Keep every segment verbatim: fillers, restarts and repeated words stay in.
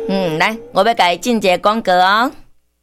嗯，来，我要给进一个广告哦。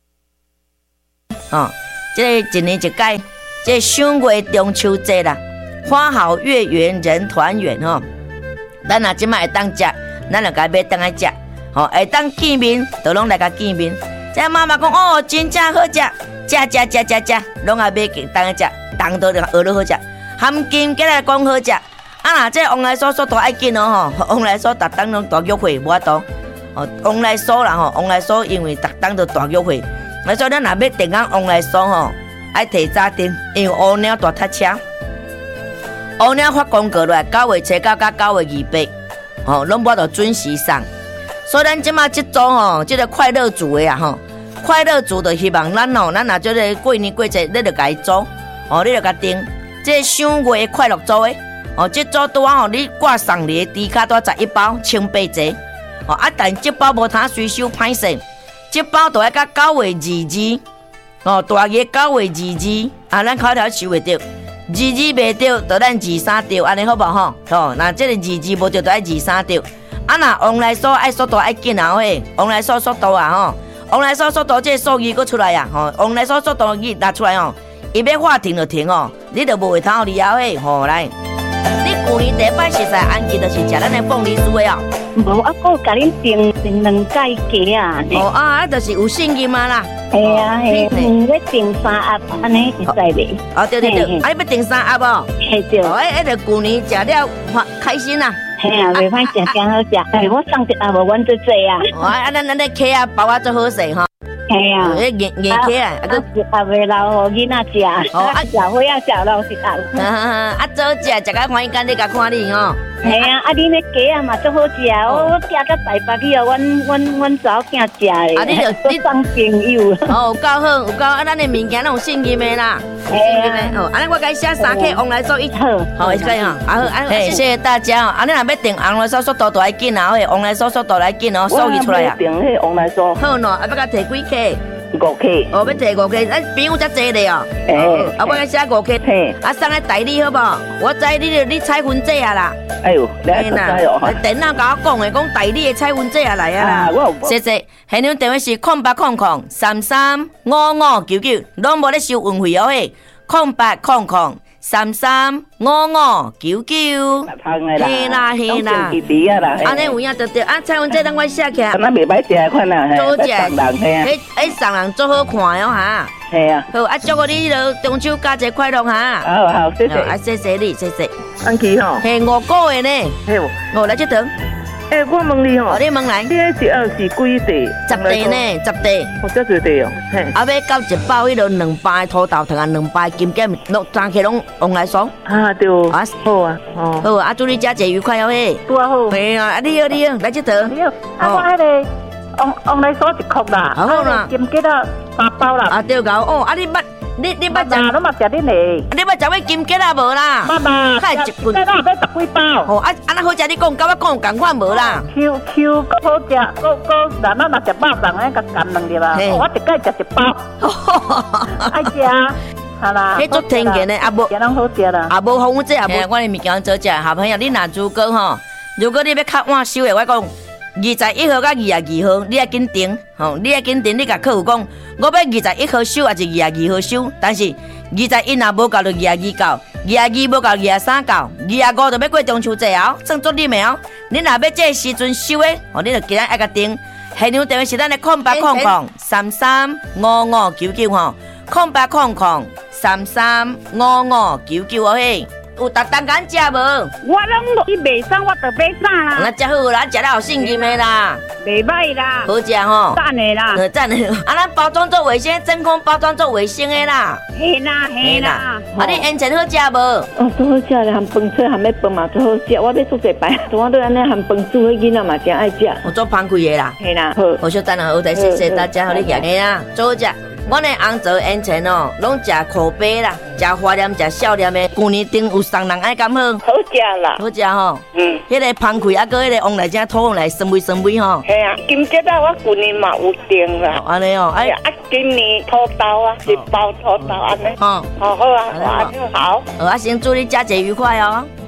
哦，这个一年一届，这个赏月中秋节啦，花好月圆人团圆吼。咱若即摆会当食，咱就该买当来食，吼，会当见面，就拢来甲见面。这妈妈讲哦，真正好食，食食食食食，拢爱买当来食，当都就学落好食，含金计来讲好食。啊啦，这王来嫂嫂都爱紧哦吼，王来嫂逐当拢大约会，无法度。哦，王来嫂啦吼，王来嫂因为逐当都大约会，所以咱若要订讲王来嫂吼，爱提早订，因为乌鸟大塞车。乌鸟发广告来，九月初九到九月二八，吼，拢无得准时送。所以咱即马即组吼，即、这个快乐组的啊吼，快乐组就希望咱吼，咱若即个过年过节，你着家组，哦，你着甲订，即、这个赏月快乐组的。哦，这组拄啊吼，你挂送礼的猪卡多十一包，千八折。哦，啊，但这包无通随手歹势，这包都要到九月二二。哦，大约九月二二，啊，咱口条收袂着，二二袂着，就咱二三着，安尼好无吼？哦，那这个二二无着，就爱二三着。啊，那往来数爱速度爱紧啊喂，往来数速度啊吼，往来数速度这个数字佫出来啊吼，往来数速度字拿出来吼，伊要话停就停哦，你着无会通离后嘿，吼来。你旧年第一摆食材安记，就是食咱的凤梨酥的哦。 无，啊，我甲恁订订两届鸡啊。哦啊，啊，就是有信任嘛啦。 系啊系，嗯，要订三盒，安尼会使袂？ 哦，对对对，啊，你要订三盒哦。 系对。 哦，哎，哎，就旧年食了开心啦。 系啊，袂歹食，真好食。哎，我送一盒无，阮做做啊。 哦，啊，咱咱的客啊包啊做好势吼。 系啊， 迄硬硬客啊，啊个啊袂留予囡仔食，哦啊食伙仔食留一盒。 啊啊，早食食甲欢喜，今日甲看你吼。 系啊，啊恁迄鸡啊嘛足好食，我我寄到台北去哦，阮阮阮查某囝食的。啊，你就你送朋友。哦， 有够好，有够啊，咱的物件拢有信任的啦。 系啊， 哦，安尼我该写三客往来说一好，好，可以哈，啊好，啊谢谢大家哦，啊你若要订往来说速度都来紧啊，往来说速度来紧哦，数字出来啊。 我订迄往来说。 好喏，啊要甲摕几客？ 五客。 哦，要摕五客，咱朋友才济咧哦。 诶。 啊，我该写五客。嘿。啊，送来代理好无？我知你你彩婚姐啊啦。 哎呦，你爱知哦。 电脑甲我讲的，讲代理的彩婚姐啊来啊啦。 我有。 谢谢。现场电话是空八空空三三五五九九，拢无咧收运费哦嘿。空八空空三三五五九九，嘿啦嘿啦，安尼有影得着啊！彩云这等我写起来， 安那袂歹食款啦， 好食， 迄迄送人做好看哦哈。 系啊， 好啊，祝福你了中秋佳节快乐哈！ 好好，谢谢， 啊谢谢你，谢谢。 安琪吼， 系五个月呢， 嘿， 我来这堂。 诶，我问你吼， 你问来， 你迄一盒是几地？ 十地呢，十地。 哦，这几地哦，嘿。 啊，要到一包迄落两包土豆糖啊，两包金桔，拢三起拢往来爽。 啊对。啊，好啊，哦。 好啊，祝你佳节愉快哦嘿。 拄啊好。 嘿啊，啊你好你好，来这堂。 你好。啊，我迄个往往来所一颗啦。 好啦。 金桔啊，三包啦。 啊对个哦，啊你捌。你你捌食？ 拢嘛食恁嘞。 你捌食迄金桔啊无啦？ 捌嘛。 开一棍。 这哪买十几包？ 哦啊啊那好食，你讲甲我讲共款无啦 ？Q Q 够好食，够够咱咱若食肉粽诶，甲干两粒啦。我一概食一包。爱食。好啦。 迄足天然诶，啊无。 也拢好食啦。 啊无风这也无。我诶物件做食，小朋友你若如果吼，如果你要较晚收诶，我讲。二十一号到二十二号，你要紧订，吼，你要紧订。你甲客户讲，我要二十一号收，还是二十二号收？但是二十一若无够，就二十二到，二十二无够，二十三到，二十五就要过中秋节哦，算做你的哦。你若要这时阵收诶，哦，你就今日爱甲订。现场电话是咱的空八空空三三五五九九吼，空八空空三三五五九九哦嘿。有逐顿敢食无？ 我拢伊卖送，我就买啥啦。 那食好啦，食了有信任的啦， 袂歹啦， 好食吼， 赞的啦， 呃赞的。啊，咱包装做卫生，真空包装做卫生的啦。 嘿啦嘿啦， 啊，你烟尘好食无？ 哦，都好食咧，含饭菜含要饭嘛，都好食。我要做一摆，我都安尼含饭煮，囡仔嘛真爱食。 我做芳开的啦， 嘿啦，好， 好小等下好，谢谢大家，好你行嘿啦，做好食。我的红枣烟尘哦，拢食口碑啦，食花念，食少念的。旧年顶有送人爱敢好？ 好食啦， 好食吼。嗯，迄个芳开啊，搁迄个往来正土往来酸味酸味吼。 系啊，金桔啊，我旧年嘛有订啦。 安尼哦，哎， 啊，今年土豆啊，一包土豆安尼。 哦， 好好啊，好啊，好。 好啊，先祝你佳节愉快哦。 啊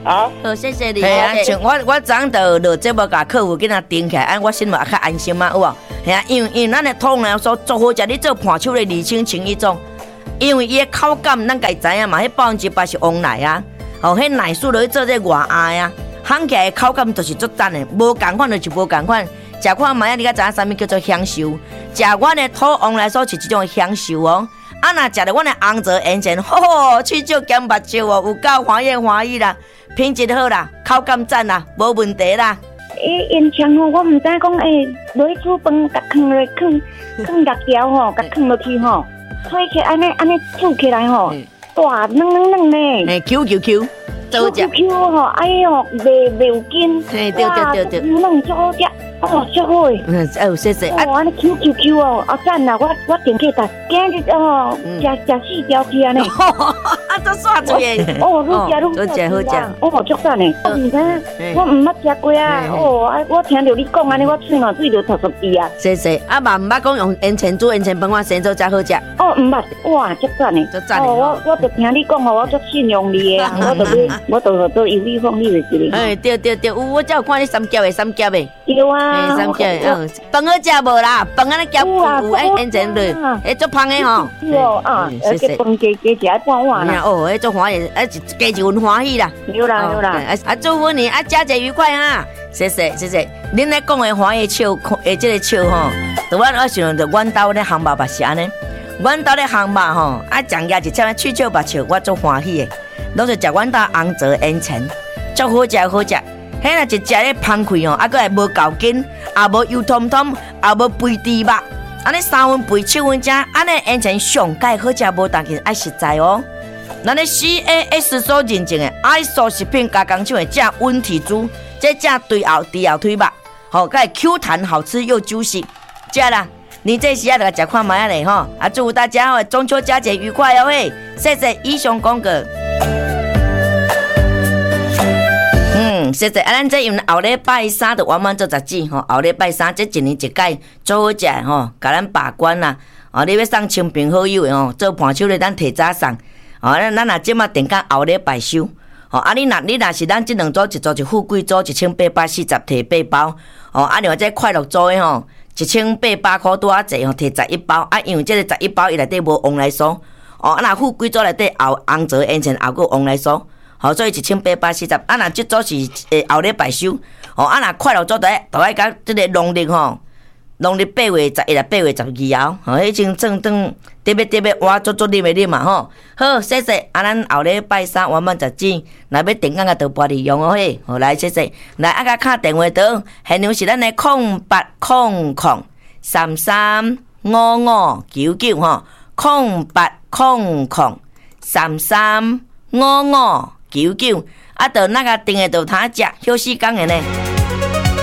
好， 好，谢谢你。系啊，像我我昨昏就落节目甲客户囡仔顶起来，安我心嘛较安心嘛，有无？系啊，因为因为咱的土呢所做好食，你做盘手的二清清一种，因为伊的口感咱家知影嘛，迄百分之八是旺奶啊，哦，迄奶素落去做这外鸭啊，烘起来的口感就是足赞的，无共款就是无共款。食看卖啊，你甲知影啥物叫做享受？食阮的土旺来说是一种享受哦。啊，若食着阮的红枣烟前，吼吼，喙少咸目睭哦，有够欢喜欢喜啦，品质好啦，口感赞啦，无问题啦。 诶，烟肠吼，我毋知讲诶，落去煮饭，甲放落放放辣椒吼，甲放落去吼，吹起安尼安尼煮起来吼，大嫩嫩嫩嘞， 诶 ，Q Q Q， Q Q Q 吼，哎哟，袂袂有筋， 嘿，对对对对， 嫩足好食。哦，足好诶！ 嗯，哦，谢谢。 哦，安尼 Q Q Q 哦，啊赞啦！我我点起来，今日哦，食食四条去安尼。 啊，都煞多诶！ 哦，愈食愈好食好食。 哦，足赞诶！我毋知，我毋捌食过啊。哦，我听到你讲安尼，我喙嘛水就突突滴啊。 谢谢。啊，嘛毋捌讲用烟肠煮烟肠饭，我先做才好食。 哦，毋捌，哇，足赞诶！ 足赞诶！ 哦，我我就听你讲吼，我足信用你诶，我就要，我就做有利放你就是。 哎，对对对，有我才有看你三夹诶，三夹诶。 有啊。 三夹诶。嗯，饭好食无啦？饭安尼夹有有烟烟肠类，诶，足芳诶吼。 哦啊，而且饭加加食半碗啦。 哦，迄足欢喜，啊，加一份欢喜啦。 有啦有啦， 啊，祝福你啊，佳节愉快哈！谢谢谢谢。恁咧讲诶欢喜笑，诶，即个笑吼，就我我想着阮兜咧烘肉嘛是安尼，阮兜咧烘肉吼，啊，酱牙一切喙笑目笑，我足欢喜诶。拢是食阮兜红枣烟肠，足好食好食。迄若一食咧芳开吼，啊，佫会无够紧，也无油通通，也无肥猪肉，安尼三分肥七分正，安尼烟肠上盖好食无当紧，爱实在哦。咱咧 C A S 所认证的 I S O 食品加工厂的正温体猪，这正对后猪后腿肉，吼，佮会 Q 弹好吃又 juicy， 食啦。你这时啊，就来食看卖啊嘞吼！啊，祝福大家哦，中秋佳节愉快哦嘿！谢谢以上讲过。嗯，谢谢啊！咱这用后礼拜三就完满做十集吼，后礼拜三这一年一届做好食吼，甲咱把关啦。哦，你要送亲朋好友的吼，做盘手咧，咱提早送。哦，咱咱若即马定到后礼拜收。哦，啊你若你若是咱即两组一组一富贵组一千八百四十提八包。哦，啊另外这快乐组的吼，一千八百块拄啊济吼，提十一包。啊，因为这个十一包伊内底无往来酥。哦，啊若富贵组内底后红枣烟肠后个往来酥。好，所以一千八百四十，啊，若即组是诶后礼拜收，哦，啊，若快乐组在，就爱甲即个农历吼，农历八月十一啊，八月十二后，吼，迄种正当特别特别活足足啉诶啉嘛吼。好，谢谢，啊，咱后礼拜三完满十集，若要订购个就拨利用哦嘿，好来谢谢，来啊甲敲电话档，现场是咱诶空八空空三三五五九九吼，空八空空三三五五。九九，啊，到那个订的就他食休息工的呢。